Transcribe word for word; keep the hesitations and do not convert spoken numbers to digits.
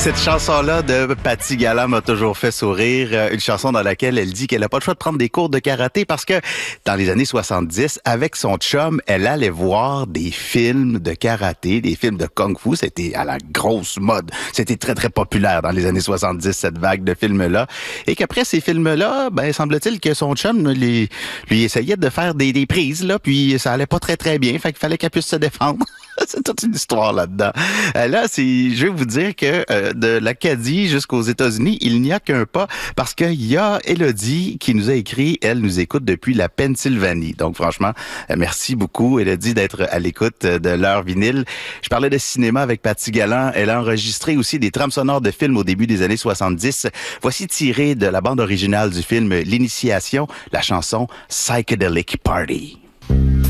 Cette chanson-là de Paty Galland m'a toujours fait sourire. Une chanson dans laquelle elle dit qu'elle n'a pas le choix de prendre des cours de karaté parce que dans les années soixante-dix, avec son chum, elle allait voir des films de karaté, des films de kung-fu. C'était à la grosse mode. C'était très, très populaire dans les années soixante-dix, cette vague de films-là. Et qu'après ces films-là, ben, semble-t-il que son chum lui, lui essayait de faire des, des prises, là, puis ça allait pas très, très bien. Fait qu'il fallait qu'elle puisse se défendre. C'est toute une histoire là-dedans. Euh, là, c'est, je vais vous dire que euh, de l'Acadie jusqu'aux États-Unis, il n'y a qu'un pas parce qu'il y a Élodie qui nous a écrit. Elle nous écoute depuis la Pennsylvanie. Donc, franchement, euh, merci beaucoup, Élodie, d'être à l'écoute de l'heure vinyle. Je parlais de cinéma avec Paty Galland. Elle a enregistré aussi des trames sonores de films au début des années soixante-dix. Voici tiré de la bande originale du film L'Initiation, la chanson Psychedelic Party.